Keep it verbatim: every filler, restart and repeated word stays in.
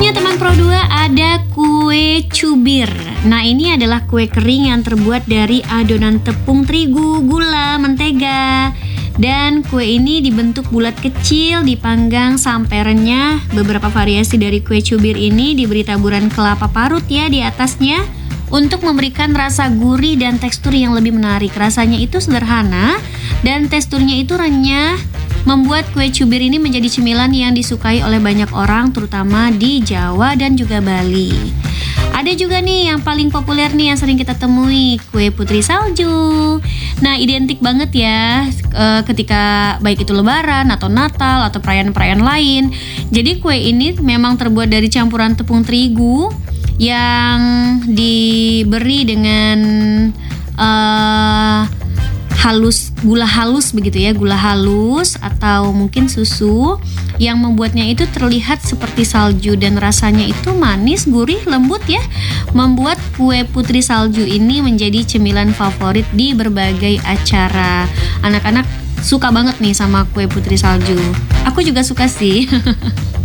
Selanjutnya teman Pro dua ada kue cubir. Nah ini adalah kue kering yang terbuat dari adonan tepung terigu, gula, mentega. Dan kue ini dibentuk bulat kecil, dipanggang sampai renyah. Beberapa variasi dari kue cubir ini diberi taburan kelapa parut ya di atasnya untuk memberikan rasa gurih dan tekstur yang lebih menarik. Rasanya itu sederhana dan teksturnya itu renyah, membuat kue cubir ini menjadi cemilan yang disukai oleh banyak orang, terutama di Jawa dan juga Bali. Ada juga nih yang paling populer nih yang sering kita temui, kue putri salju. Nah, identik banget ya e, ketika baik itu lebaran atau Natal atau perayaan-perayaan lain. Jadi kue ini memang terbuat dari campuran tepung terigu yang diberi dengan uh, halus, gula halus begitu ya, gula halus atau mungkin susu yang membuatnya itu terlihat seperti salju dan rasanya itu manis, gurih, lembut ya. Membuat kue putri salju ini menjadi cemilan favorit di berbagai acara. Anak-anak suka banget nih sama kue putri salju. Aku juga suka sih.